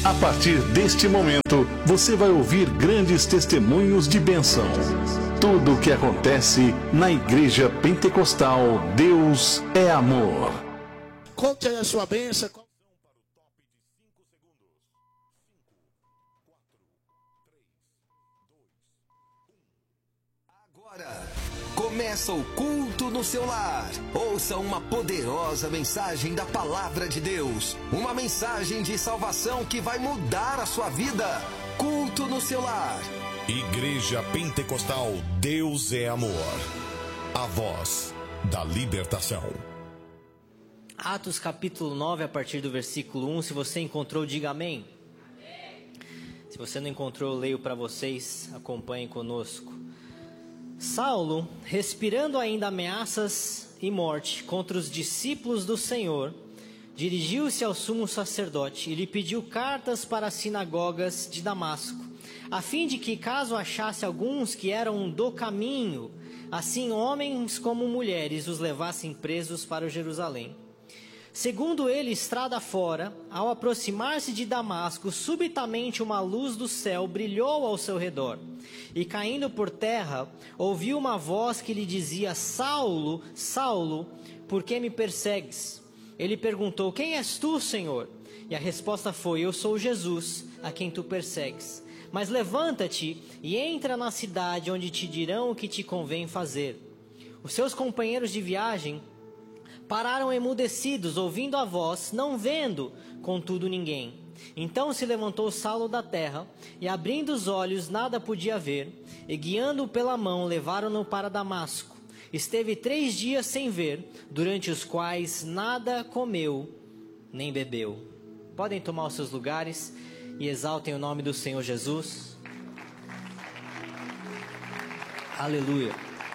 A partir deste momento, você vai ouvir grandes testemunhos de bênção. Tudo o que acontece na Igreja Pentecostal Deus é Amor. Conte aí a sua bênção. Agora começa o culto no seu lar. Ouça uma poderosa mensagem da palavra de Deus. Uma mensagem de salvação que vai mudar a sua vida. Culto no seu lar. Igreja Pentecostal Deus é Amor. A voz da libertação. Atos capítulo 9, a partir do versículo 1. Se você encontrou, diga amém. Se você não encontrou, eu leio para vocês. Acompanhem conosco. Saulo, respirando ainda ameaças e morte contra os discípulos do Senhor, dirigiu-se ao sumo sacerdote e lhe pediu cartas para as sinagogas de Damasco, a fim de que, caso achasse alguns que eram do caminho, assim homens como mulheres os levassem presos para Jerusalém. Segundo ele, estrada fora, ao aproximar-se de Damasco, subitamente uma luz do céu brilhou ao seu redor. E caindo por terra, ouviu uma voz que lhe dizia: Saulo, Saulo, por que me persegues? Ele perguntou: quem és tu, Senhor? E a resposta foi: eu sou Jesus, a quem tu persegues. Mas levanta-te e entra na cidade, onde te dirão o que te convém fazer. Os seus companheiros de viagem pararam emudecidos, ouvindo a voz, não vendo, contudo, ninguém. Então se levantou Saulo da terra, e abrindo os olhos, nada podia ver, e guiando-o pela mão, levaram-no para Damasco. Esteve 3 dias sem ver, durante os quais nada comeu, nem bebeu. Podem tomar os seus lugares e exaltem o nome do Senhor Jesus. Aleluia.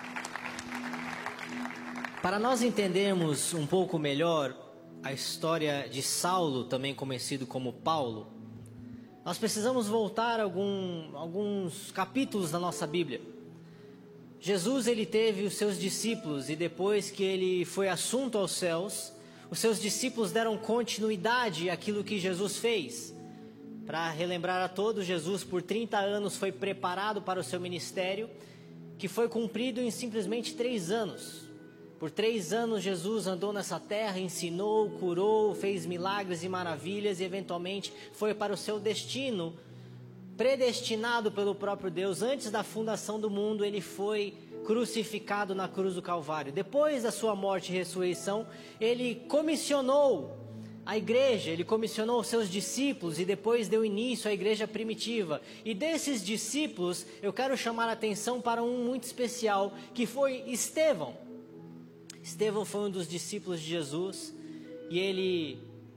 Para nós entendermos um pouco melhor a história de Saulo, também conhecido como Paulo, nós precisamos voltar alguns capítulos da nossa Bíblia. Jesus, ele teve os seus discípulos, e depois que ele foi assunto aos céus, os seus discípulos deram continuidade àquilo que Jesus fez. Para relembrar a todos, Jesus por 30 anos foi preparado para o seu ministério, que foi cumprido em simplesmente 3 anos. Por 3 anos Jesus andou nessa terra, ensinou, curou, fez milagres e maravilhas e eventualmente foi para o seu destino, predestinado pelo próprio Deus. Antes da fundação do mundo, ele foi crucificado na cruz do Calvário. Depois da sua morte e ressurreição, ele comissionou a igreja, ele comissionou os seus discípulos e depois deu início à igreja primitiva. E desses discípulos, eu quero chamar a atenção para um muito especial, que foi Estevão. Estevão foi um dos discípulos de Jesus, e ele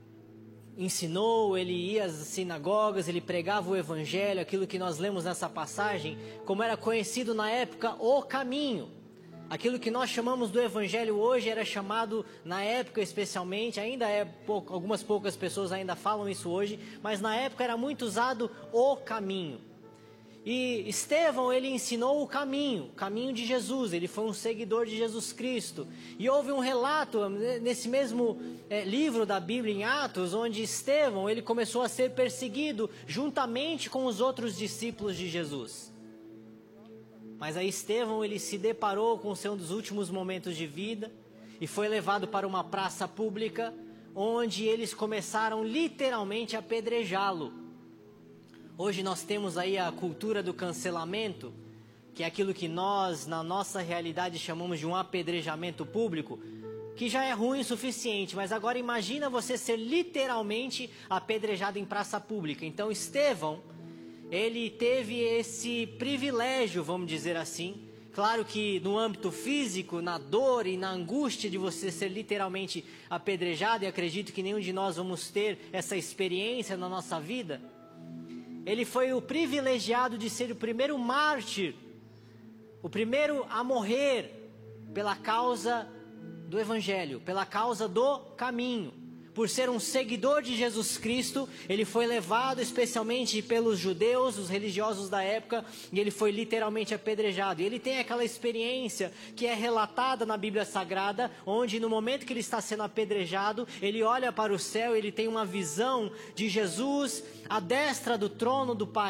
ensinou, ele ia às sinagogas, ele pregava o evangelho, aquilo que nós lemos nessa passagem, como era conhecido na época, o caminho. Aquilo que nós chamamos do evangelho hoje era chamado, na época especialmente, ainda é pouco, algumas poucas pessoas ainda falam isso hoje, mas na época era muito usado o caminho. E Estevão, ele ensinou o caminho de Jesus, ele foi um seguidor de Jesus Cristo. E houve um relato nesse mesmo livro da Bíblia, em Atos, onde Estevão, ele começou a ser perseguido juntamente com os outros discípulos de Jesus. Mas aí Estevão, ele se deparou com um dos últimos momentos de vida e foi levado para uma praça pública, onde eles começaram literalmente a apedrejá-lo. Hoje nós temos aí a cultura do cancelamento, que é aquilo que nós, na nossa realidade, chamamos de um apedrejamento público, que já é ruim o suficiente, mas agora imagina você ser literalmente apedrejado em praça pública. Então Estevão, ele teve esse privilégio, vamos dizer assim. Claro que no âmbito físico, na dor e na angústia de você ser literalmente apedrejado, e acredito que nenhum de nós vamos ter essa experiência na nossa vida, ele foi o privilegiado de ser o primeiro mártir, o primeiro a morrer pela causa do evangelho, pela causa do caminho. por ser um seguidor de Jesus Cristo, ele foi levado especialmente pelos judeus, os religiosos da época, e ele foi literalmente apedrejado. E ele tem aquela experiência que é relatada na Bíblia Sagrada, onde no momento que ele está sendo apedrejado, ele olha para o céu, ele tem uma visão de Jesus à destra do trono do Pai.